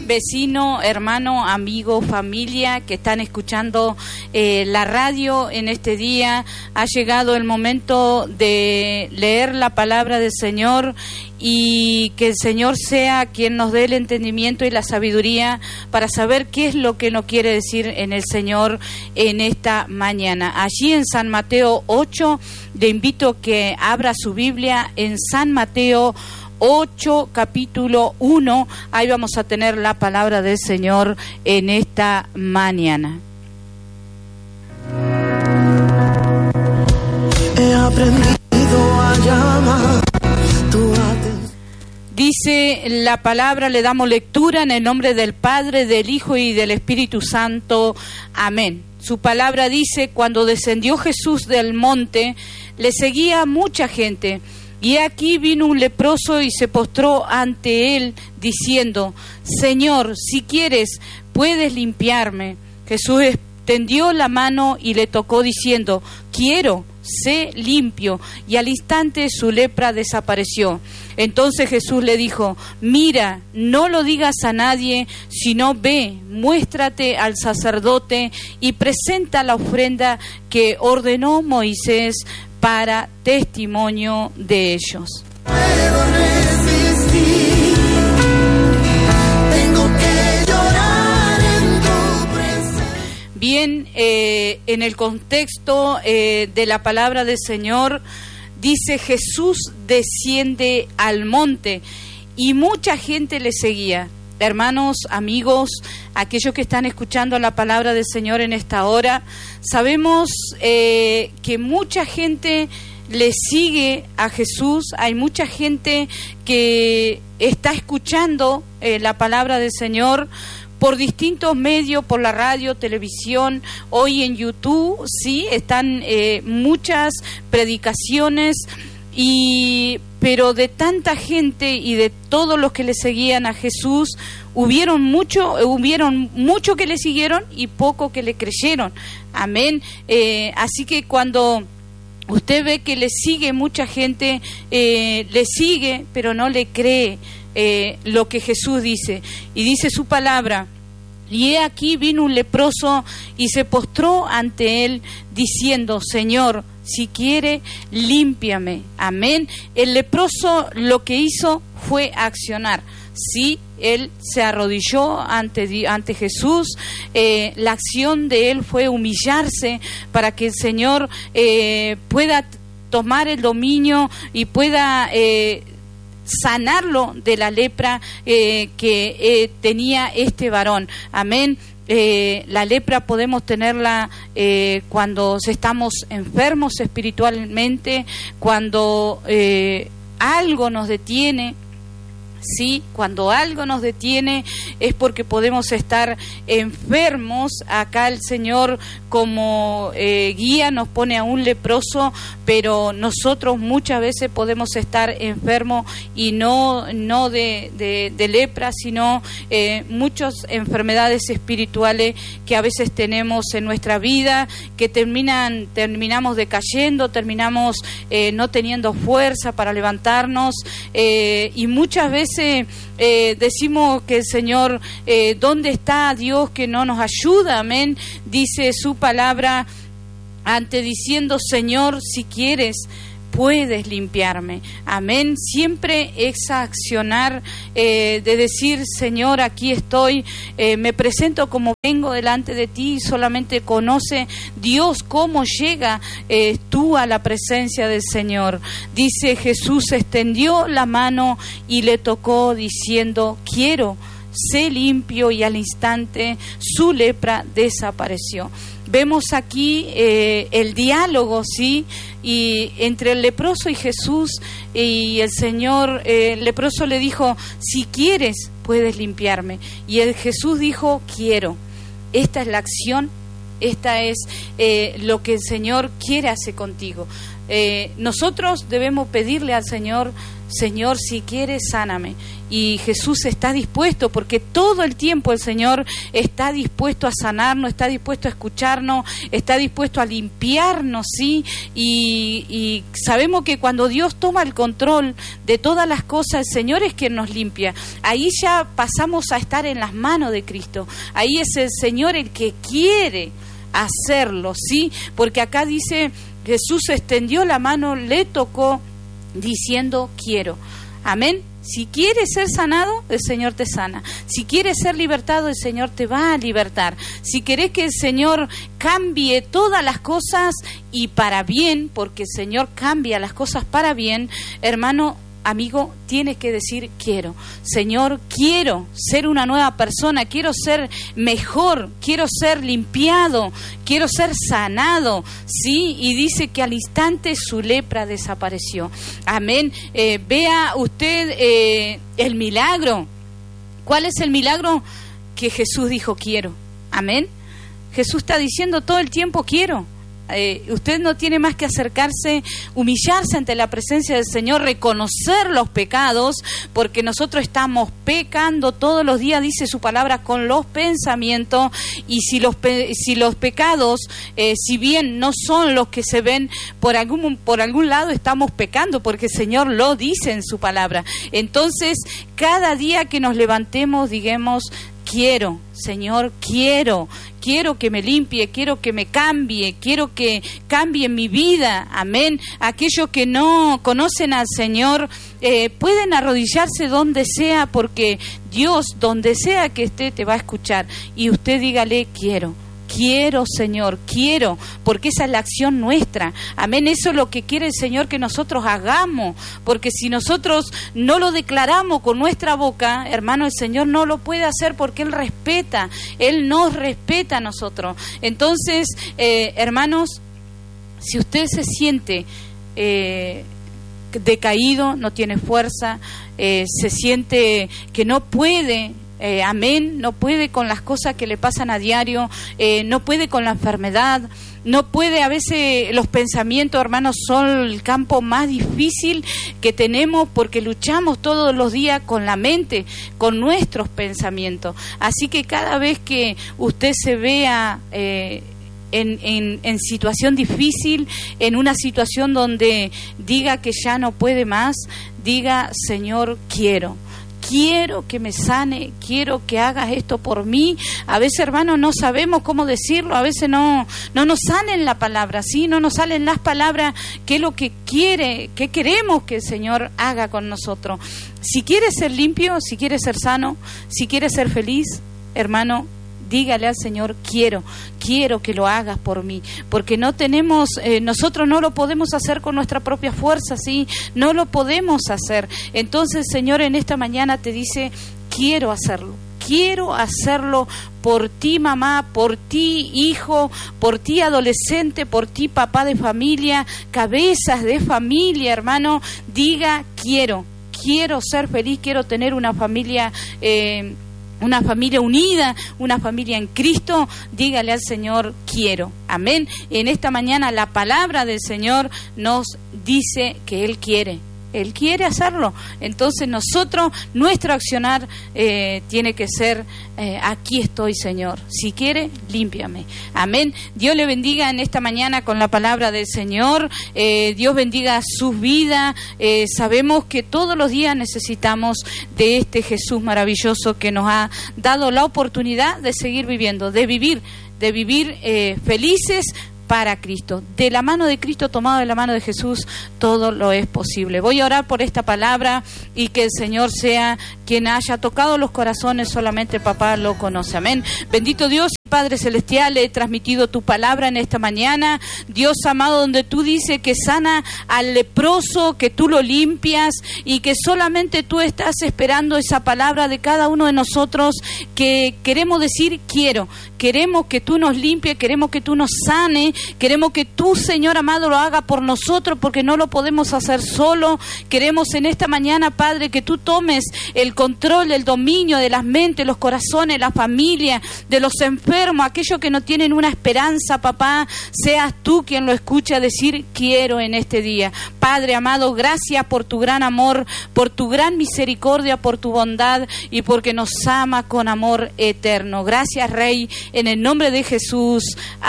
vecino, hermano, amigo, familia que están escuchando la radio en este día. Ha llegado el momento de leer la palabra del Señor y que el Señor sea quien nos dé el entendimiento y la sabiduría para saber qué es lo que nos quiere decir en el Señor en esta mañana. Allí en San Mateo 8, le invito a que abra su Biblia en San Mateo 8, capítulo 1, ahí vamos a tener la palabra del Señor en esta mañana. He aprendido a llamar tu atención. Dice la palabra, le damos lectura en el nombre del Padre, del Hijo y del Espíritu Santo. Amén. Su palabra dice: cuando descendió Jesús del monte, le seguía mucha gente. Y aquí vino un leproso y se postró ante él, diciendo: Señor, si quieres, puedes limpiarme. Jesús extendió la mano y le tocó, diciendo: quiero, sé limpio. Y al instante su lepra desapareció. Entonces Jesús le dijo: mira, no lo digas a nadie, sino ve, muéstrate al sacerdote y presenta la ofrenda que ordenó Moisés para testimonio de ellos. Puedo resistir, tengo que llorar en tu presencia. Bien, en el contexto de la palabra del Señor, dice: Jesús desciende al monte y mucha gente le seguía. Hermanos, amigos, aquellos que están escuchando la palabra del Señor en esta hora, sabemos que mucha gente le sigue a Jesús. Hay mucha gente que está escuchando la palabra del Señor por distintos medios, por la radio, televisión, hoy en YouTube, sí, están muchas predicaciones. Pero de tanta gente y de todos los que le seguían a Jesús, hubieron mucho que le siguieron y poco que le creyeron. Amén. Así que cuando usted ve que le sigue mucha gente, le sigue, pero no le cree lo que Jesús dice. Y dice su palabra: y he aquí vino un leproso y se postró ante él, diciendo: Señor, si quiere, límpiame. Amén. El leproso lo que hizo fue accionar. Sí, él se arrodilló ante Jesús. La acción de él fue humillarse para que el Señor pueda tomar el dominio y pueda sanarlo de la lepra que tenía este varón. Amén. La lepra podemos tenerla cuando estamos enfermos espiritualmente, cuando algo nos detiene. Sí, cuando algo nos detiene es porque podemos estar enfermos. Acá el Señor como guía nos pone a un leproso, pero nosotros muchas veces podemos estar enfermos y no de lepra, sino muchas enfermedades espirituales que a veces tenemos en nuestra vida, que terminamos decayendo, terminamos no teniendo fuerza para levantarnos, y muchas veces decimos que el Señor, ¿dónde está Dios que no nos ayuda? Amén. Dice su palabra diciendo: Señor, si quieres, puedes limpiarme. Amén. Siempre es accionar de decir: Señor, aquí estoy, me presento como vengo delante de ti. Solamente conoce Dios cómo llega tú a la presencia del Señor. Dice: Jesús extendió la mano y le tocó, diciendo: quiero, sé limpio. Y al instante su lepra desapareció. Vemos aquí el diálogo, ¿sí? Y entre el leproso y Jesús, y el Señor, el leproso le dijo: si quieres, puedes limpiarme. Y el Jesús dijo: quiero. Esta es la acción, esta es lo que el Señor quiere hacer contigo. nosotros debemos pedirle al Señor: Señor, si quieres, sáname. Y Jesús está dispuesto, porque todo el tiempo el Señor está dispuesto a sanarnos, está dispuesto a escucharnos, está dispuesto a limpiarnos, ¿sí? Y sabemos que cuando Dios toma el control de todas las cosas, el Señor es quien nos limpia. Ahí ya pasamos a estar en las manos de Cristo. Ahí es el Señor el que quiere hacerlo, ¿sí? Porque acá dice, Jesús extendió la mano, le tocó, diciendo: quiero. Amén. Si quieres ser sanado, el Señor te sana. Si quieres ser libertado, el Señor te va a libertar. Si querés que el Señor cambie todas las cosas y para bien, porque el Señor cambia las cosas para bien, hermano, amigo, tienes que decir: quiero. Señor, quiero ser una nueva persona, quiero ser mejor, quiero ser limpiado, quiero ser sanado, ¿sí? Y dice que al instante su lepra desapareció. Amén. Vea usted el milagro. ¿Cuál es el milagro? Que Jesús dijo: quiero. Amén. Jesús está diciendo todo el tiempo: quiero. Usted no tiene más que acercarse, humillarse ante la presencia del Señor, reconocer los pecados, porque nosotros estamos pecando todos los días, dice su palabra, con los pensamientos. Y si los pecados, si bien no son los que se ven por algún lado, estamos pecando, porque el Señor lo dice en su palabra. Entonces, cada día que nos levantemos, digamos: quiero, Señor, quiero que me limpie, quiero que me cambie, quiero que cambie mi vida. Amén. Aquellos que no conocen al Señor pueden arrodillarse donde sea, porque Dios, donde sea que esté, te va a escuchar. Y usted dígale: quiero, Señor, quiero, porque esa es la acción nuestra. Amén. Eso es lo que quiere el Señor que nosotros hagamos, porque si nosotros no lo declaramos con nuestra boca, hermano, el Señor no lo puede hacer, porque Él respeta, Él nos respeta a nosotros. Entonces, hermanos, si usted se siente decaído, no tiene fuerza, se siente que no puede, amén, no puede con las cosas que le pasan a diario, no puede con la enfermedad, no puede, a veces los pensamientos, hermanos, son el campo más difícil que tenemos, porque luchamos todos los días con la mente, con nuestros pensamientos. Así que cada vez que usted se vea en situación difícil, en una situación donde diga que ya no puede más, diga: Señor, quiero que me sane, quiero que hagas esto por mí. A veces, hermanos, no sabemos cómo decirlo, a veces no nos salen la palabra, ¿sí? No nos salen las palabras, que es lo que queremos que el Señor haga con nosotros. Si quieres ser limpio, si quieres ser sano, si quieres ser feliz, hermano, dígale al Señor: quiero que lo hagas por mí, porque no tenemos, nosotros no lo podemos hacer con nuestra propia fuerza, ¿sí? No lo podemos hacer. Entonces, Señor, en esta mañana te dice: quiero hacerlo por ti, mamá, por ti, hijo, por ti, adolescente, por ti, papá de familia, cabezas de familia, hermano. Diga: quiero ser feliz, quiero tener una familia unida, una familia en Cristo. Dígale al Señor: quiero. Amén. En esta mañana la palabra del Señor nos dice que Él quiere hacerlo. Entonces nosotros, nuestro accionar tiene que ser: aquí estoy, Señor, si quiere, límpiame. Amén. Dios le bendiga en esta mañana con la palabra del Señor. Dios bendiga sus vidas. Sabemos que todos los días necesitamos de este Jesús maravilloso, que nos ha dado la oportunidad de seguir viviendo, de vivir felices para Cristo. De la mano de Cristo, tomado de la mano de Jesús, todo lo es posible. Voy a orar por esta palabra, y que el Señor sea quien haya tocado los corazones. Solamente Papá lo conoce. Amén. Bendito Dios, Padre Celestial, he transmitido tu palabra en esta mañana. Dios amado, donde tú dices que sana al leproso, que tú lo limpias, y que solamente tú estás esperando esa palabra de cada uno de nosotros, que queremos decir: queremos que tú nos limpies, queremos que tú nos sanes, queremos que tú, Señor amado, lo haga por nosotros, porque no lo podemos hacer solo. Queremos en esta mañana, Padre, que tú tomes el control, el dominio de las mentes, los corazones, la familia, de los enfermos, enfermos, aquellos que no tienen una esperanza, papá, seas tú quien lo escucha decir quiero en este día. Padre amado, gracias por tu gran amor, por tu gran misericordia, por tu bondad y porque nos ama con amor eterno. Gracias, Rey, en el nombre de Jesús.